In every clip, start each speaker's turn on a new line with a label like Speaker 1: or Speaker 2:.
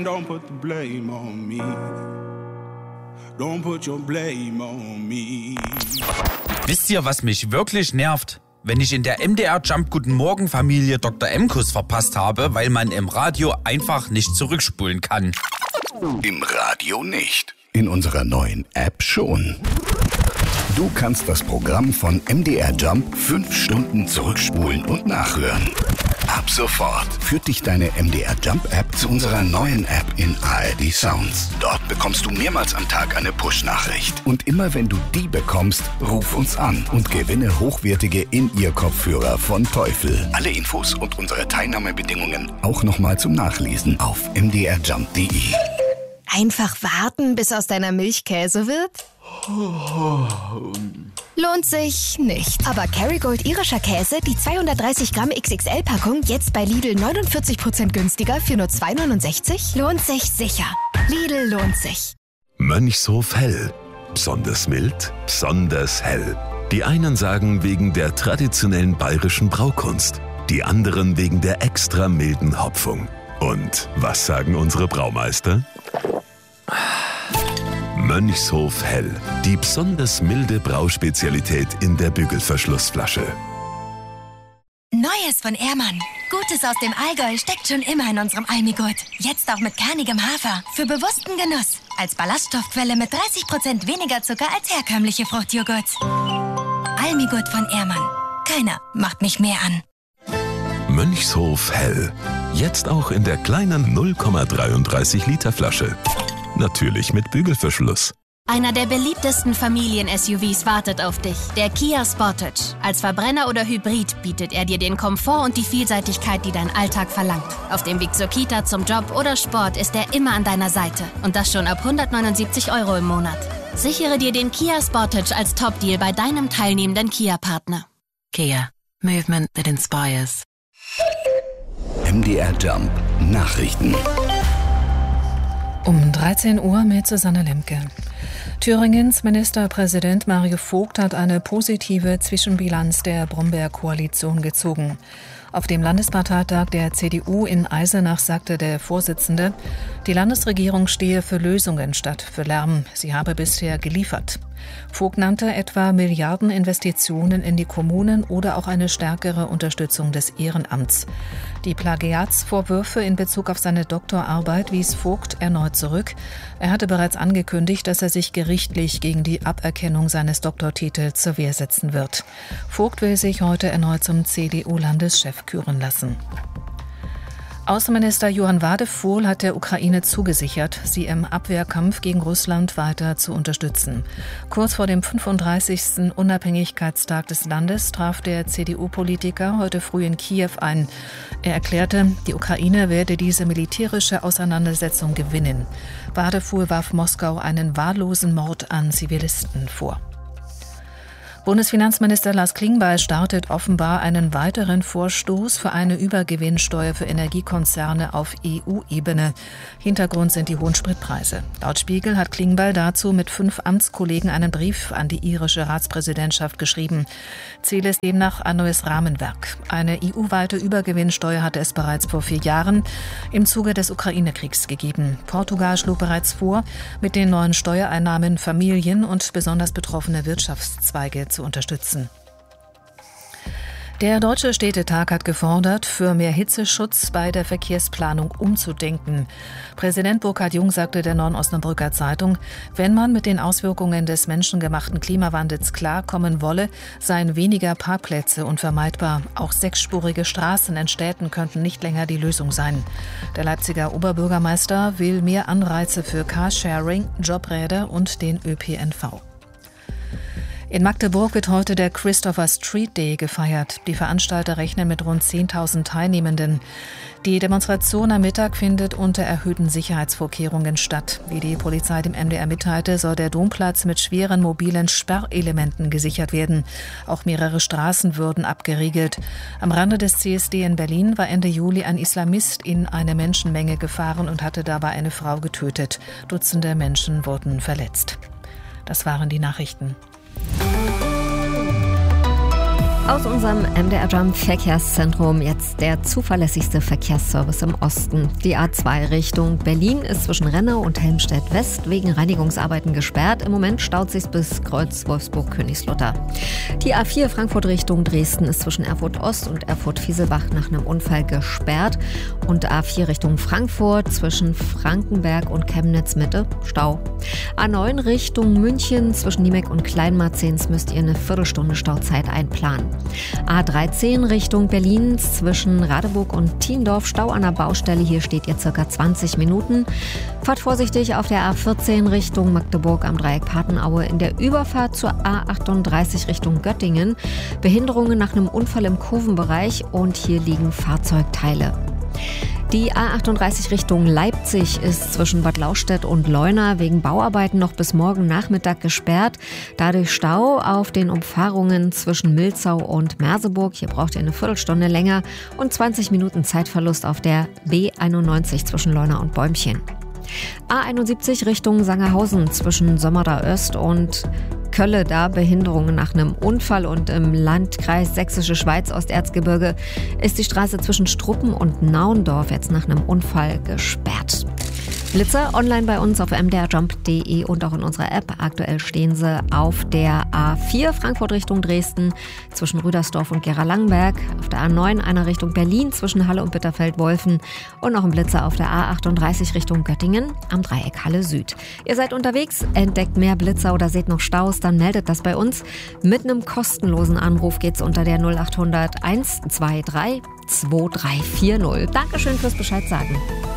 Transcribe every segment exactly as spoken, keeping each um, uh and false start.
Speaker 1: Don't put the blame on me. Don't put your blame on me.
Speaker 2: Wisst ihr, was mich wirklich nervt? Wenn ich in der M D R Jump Guten Morgen Familie Doktor M-Kuss verpasst habe, weil man im Radio einfach nicht zurückspulen kann.
Speaker 3: Im Radio nicht. In unserer neuen App schon. Du kannst das Programm von M D R Jump fünf Stunden zurückspulen und nachhören. Ab sofort führt dich deine M D R Jump App zu unserer neuen App in A R D Sounds. Dort bekommst du mehrmals am Tag eine Push-Nachricht. Und immer wenn du die bekommst, ruf uns an und gewinne hochwertige In-Ear-Kopfhörer von Teufel. Alle Infos und unsere Teilnahmebedingungen auch nochmal zum Nachlesen auf m d r jump punkt d e.
Speaker 4: Einfach warten, bis aus deiner Milch Käse wird? Lohnt sich nicht. Aber Kerrygold irischer Käse, die zweihundertdreißig Gramm X X L-Packung, jetzt bei Lidl neunundvierzig Prozent günstiger für nur zwei neunundsechzig? Lohnt sich sicher. Lidl lohnt sich.
Speaker 5: Mönchshof Hell. Besonders mild, besonders hell. Die einen sagen wegen der traditionellen bayerischen Braukunst, die anderen wegen der extra milden Hopfung. Und was sagen unsere Braumeister? Mönchshof Hell, die besonders milde Brauspezialität in der Bügelverschlussflasche.
Speaker 6: Neues von Ehrmann. Gutes aus dem Allgäu steckt schon immer in unserem Almigurt. Jetzt auch mit kernigem Hafer. Für bewussten Genuss. Als Ballaststoffquelle mit dreißig Prozent weniger Zucker als herkömmliche Fruchtjoghurts. Almigurt von Ehrmann. Keiner macht mich mehr an.
Speaker 5: Mönchshof Hell. Jetzt auch in der kleinen null Komma dreiunddreißig Liter Flasche. Natürlich mit Bügelverschluss.
Speaker 7: Einer der beliebtesten Familien-S U Vs wartet auf dich, der Kia Sportage. Als Verbrenner oder Hybrid bietet er dir den Komfort und die Vielseitigkeit, die dein Alltag verlangt. Auf dem Weg zur Kita, zum Job oder Sport ist er immer an deiner Seite. Und das schon ab hundertneunundsiebzig Euro im Monat. Sichere dir den Kia Sportage als Top-Deal bei deinem teilnehmenden Kia-Partner.
Speaker 8: Kia. Movement that inspires.
Speaker 3: M D R Jump Nachrichten.
Speaker 9: Um dreizehn Uhr mit Susanne Lemke. Thüringens Ministerpräsident Mario Vogt hat eine positive Zwischenbilanz der Brombeer-Koalition gezogen. Auf dem Landesparteitag der C D U in Eisenach sagte der Vorsitzende, die Landesregierung stehe für Lösungen statt für Lärm. Sie habe bisher geliefert. Vogt nannte etwa Milliardeninvestitionen in die Kommunen oder auch eine stärkere Unterstützung des Ehrenamts. Die Plagiatsvorwürfe in Bezug auf seine Doktorarbeit wies Vogt erneut zurück. Er hatte bereits angekündigt, dass er sich gerichtlich gegen die Aberkennung seines Doktortitels zur Wehr setzen wird. Vogt will sich heute erneut zum C D U-Landeschef küren lassen. Außenminister Johann Wadephol hat der Ukraine zugesichert, sie im Abwehrkampf gegen Russland weiter zu unterstützen. Kurz vor dem fünfunddreißigsten Unabhängigkeitstag des Landes traf der C D U-Politiker heute früh in Kiew ein. Er erklärte, die Ukraine werde diese militärische Auseinandersetzung gewinnen. Wadephol warf Moskau einen wahllosen Mord an Zivilisten vor. Bundesfinanzminister Lars Klingbeil startet offenbar einen weiteren Vorstoß für eine Übergewinnsteuer für Energiekonzerne auf E U-Ebene. Hintergrund sind die hohen Spritpreise. Laut Spiegel hat Klingbeil dazu mit fünf Amtskollegen einen Brief an die irische Ratspräsidentschaft geschrieben. Ziel ist demnach ein neues Rahmenwerk. Eine E U-weite Übergewinnsteuer hatte es bereits vor vier Jahren im Zuge des Ukraine-Kriegs gegeben. Portugal schlug bereits vor, mit den neuen Steuereinnahmen Familien und besonders betroffene Wirtschaftszweige zu unterstützen. Der Deutsche Städtetag hat gefordert, für mehr Hitzeschutz bei der Verkehrsplanung umzudenken. Präsident Burkhard Jung sagte der Neuen Osnabrücker Zeitung, wenn man mit den Auswirkungen des menschengemachten Klimawandels klarkommen wolle, seien weniger Parkplätze unvermeidbar. Auch sechsspurige Straßen in Städten könnten nicht länger die Lösung sein. Der Leipziger Oberbürgermeister will mehr Anreize für Carsharing, Jobräder und den Ö P N V. In Magdeburg wird heute der Christopher Street Day gefeiert. Die Veranstalter rechnen mit rund zehntausend Teilnehmenden. Die Demonstration am Mittag findet unter erhöhten Sicherheitsvorkehrungen statt. Wie die Polizei dem M D R mitteilte, soll der Domplatz mit schweren mobilen Sperrelementen gesichert werden. Auch mehrere Straßen würden abgeriegelt. Am Rande des C S D in Berlin war Ende Juli ein Islamist in eine Menschenmenge gefahren und hatte dabei eine Frau getötet. Dutzende Menschen wurden verletzt. Das waren die Nachrichten.
Speaker 10: Aus unserem M D R Jump Verkehrszentrum jetzt der zuverlässigste Verkehrsservice im Osten. Die A zwei Richtung Berlin ist zwischen Rennau und Helmstedt West wegen Reinigungsarbeiten gesperrt. Im Moment staut sich bis Kreuz Wolfsburg-Königslutter. Die A vier Frankfurt Richtung Dresden ist zwischen Erfurt Ost und Erfurt-Fieselbach nach einem Unfall gesperrt. Und A vier Richtung Frankfurt zwischen Frankenberg und Chemnitz Mitte Stau. A neun Richtung München zwischen Niemek und Kleinmarzens müsst ihr eine Viertelstunde Stauzeit einplanen. A dreizehn Richtung Berlin zwischen Radeburg und Thiendorf Stau an der Baustelle. Hier steht ihr circa zwanzig Minuten. Fahrt vorsichtig auf der A vierzehn Richtung Magdeburg am Dreieck Patenaue in der Überfahrt zur A achtunddreißig Richtung Göttingen. Behinderungen nach einem Unfall im Kurvenbereich und hier liegen Fahrzeugteile. Die A achtunddreißig Richtung Leipzig ist zwischen Bad Lauchstädt und Leuna wegen Bauarbeiten noch bis morgen Nachmittag gesperrt. Dadurch Stau auf den Umfahrungen zwischen Milzau und Merseburg. Hier braucht ihr eine Viertelstunde länger und zwanzig Minuten Zeitverlust auf der B einundneunzig zwischen Leuna und Bäumchen. A einundsiebzig Richtung Sangerhausen zwischen Sömmerda Öst und Kölle, da Behinderungen nach einem Unfall, und im Landkreis Sächsische Schweiz Osterzgebirge ist die Straße zwischen Struppen und Naundorf jetzt nach einem Unfall gesperrt. Blitzer online bei uns auf m d r jump punkt d e und auch in unserer App. Aktuell stehen sie auf der A vier Frankfurt Richtung Dresden zwischen Rüdersdorf und Gera-Langenberg, auf der A neun einer Richtung Berlin zwischen Halle und Bitterfeld-Wolfen und noch ein Blitzer auf der A achtunddreißig Richtung Göttingen am Dreieck Halle Süd. Ihr seid unterwegs, entdeckt mehr Blitzer oder seht noch Staus, dann meldet das bei uns. Mit einem kostenlosen Anruf geht's unter der null acht hundert eins zwei drei zwei drei vier null. Dankeschön fürs Bescheid sagen.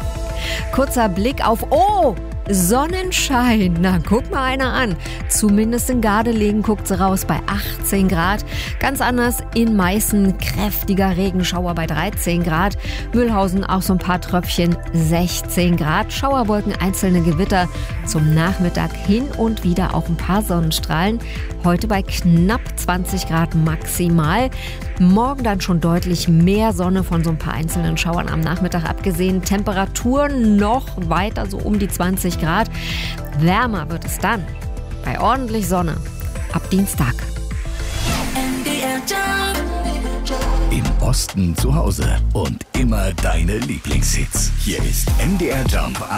Speaker 10: Kurzer Blick auf, oh, Sonnenschein. Na, guck mal einer an. Zumindest in Gardelegen guckt sie raus bei achtzehn Grad. Ganz anders in Meißen, kräftiger Regenschauer bei dreizehn Grad. Mühlhausen auch so ein paar Tröpfchen, sechzehn Grad. Schauerwolken, einzelne Gewitter. Zum Nachmittag hin und wieder auch ein paar Sonnenstrahlen. Heute bei knapp zwanzig Grad maximal. Morgen dann schon deutlich mehr Sonne, von so ein paar einzelnen Schauern am Nachmittag abgesehen. Temperaturen noch weiter so um die zwanzig Grad. Wärmer wird es dann bei ordentlich Sonne ab Dienstag.
Speaker 3: Im Osten zu Hause und immer deine Lieblingshits. Hier ist M D R Jump.